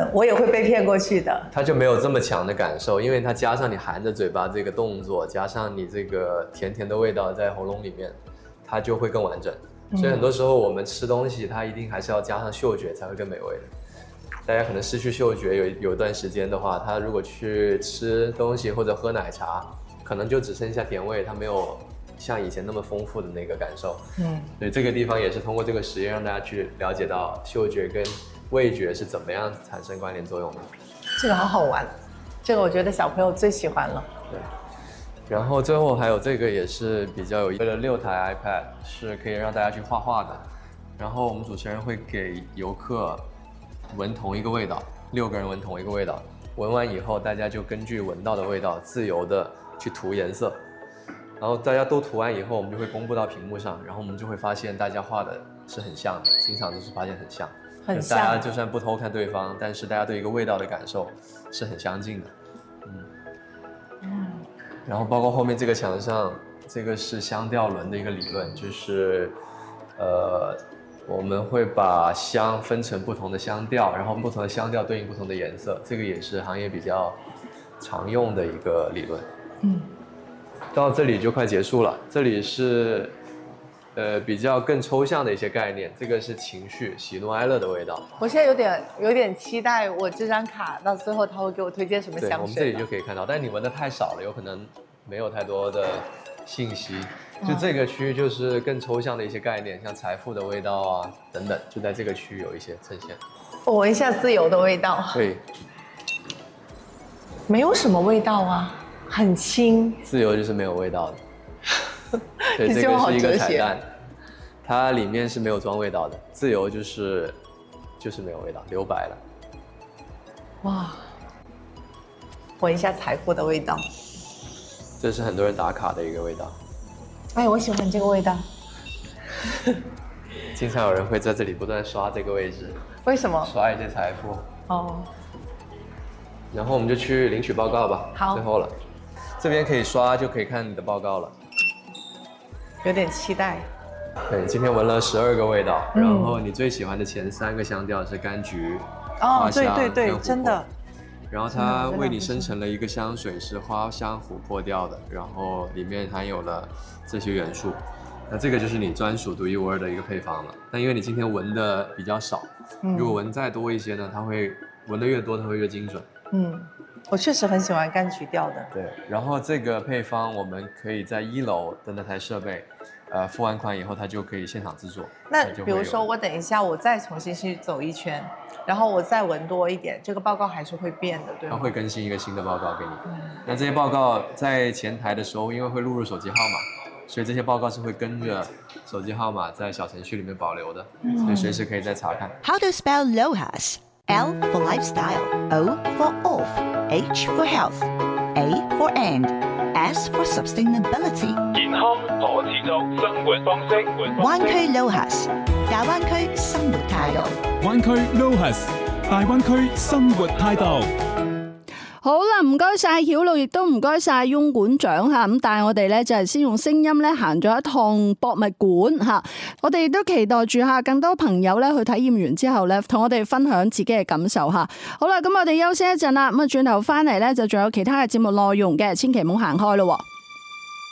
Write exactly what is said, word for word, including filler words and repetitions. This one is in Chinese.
我也会被骗过去的。 它就没有这么强的感受，因为它加上你含着嘴巴这个动作，加上你这个甜甜的味道在喉咙里面，它就会更完整。所以很多时候我们吃东西，它一定还是要加上嗅觉才会更美味的。大家可能失去嗅觉有有一段时间的话，他如果去吃东西或者喝奶茶，可能就只剩下甜味，它没有像以前那么丰富的那个感受。嗯，所以这个地方也是通过这个实验让大家去了解到嗅觉跟味觉是怎么样产生关联作用的。 这个好好玩，这个我觉得小朋友最喜欢了。 对。然后最后还有这个也是比较有意思的，六台 iPad 是可以让大家去画画的。然后我们主持人会给游客闻同一个味道，六个人闻同一个味道，闻完以后大家就根据闻到的味道自由的去涂颜色。然后大家都涂完以后，我们就会公布到屏幕上，然后我们就会发现大家画的是很像的，经常都是发现很像， 很像。 大家就算不偷看对方，但是大家对一个味道的感受是很相近的。嗯嗯。然后包括后面这个墙上，这个是香调轮的一个理论，就是呃我们会把香分成不同的香调，然后不同的香调对应不同的颜色，这个也是行业比较常用的一个理论。嗯。到这里就快结束了，这里是呃比较更抽象的一些概念，这个是情绪喜怒哀乐的味道。 我现在有点有点期待我这张卡到最后他会给我推荐什么香水。 对，我们这里就可以看到，但你闻的太少了，有可能没有太多的信息。就这个区域就是更抽象的一些概念，像财富的味道啊等等，就在这个区域有一些呈现。 我闻一下自由的味道。 对， 没有什么味道啊。很轻， 自由就是没有味道的。对，这个是一个彩蛋，它里面是没有装味道的。自由就是就是没有味道，留白了。 哇，闻一下财富的味道， 这是很多人打卡的一个味道。 哎，我喜欢这个味道。 经常有人会在这里不断刷这个位置。 为什么？ 刷一些财富。 哦。 然后我们就去领取报告吧。 好。 最后了。这边可以刷就可以看你的报告了， 有点期待。 对，今天闻了十二个味道，嗯、然后你最喜欢的前三个香调是柑橘、 哦， 花香对对对，真的。 然后它为你生成了一个香水是花香琥珀调的，然后里面含有了这些元素。那这个就是你专属独一无二的一个配方了。但因为你今天闻的比较少，嗯、如果闻再多一些呢，它会闻的越多，它会越精准。嗯。 我确实很喜欢柑橘调的。 对，然后这个配方我们可以在一楼的那台设备，呃，付完款以后它就可以现场制作。 那比如说我等一下我再重新去走一圈，然后我再闻多一点，这个报告还是会变的，对吗？ 它会更新一个新的报告给你。嗯、那这些报告在前台的时候，因为会录入手机号码，所以这些报告是会跟着手机号码在小程序里面保留的，嗯、所以随时可以再查看。 How to spell LOHAS? L for lifestyle, O for off, H for health, A for and, S for sustainability. 健康可持續生活方式。 灣區 LOHAS 大灣區生活態度。 灣區 LOHAS 大灣區生活態度。 好啦，唔該晒曉露，亦都唔該晒翁館長嚇。咁但係我哋咧就係先用聲音咧行咗一趟博物館嚇。我哋亦都期待住嚇更多朋友咧去體驗完之後咧，同我哋分享自己嘅感受嚇。好啦，咁我哋休息一陣啦，咁啊轉頭翻嚟咧就仲有其他嘅節目內容嘅，千祈唔好行開咯喎。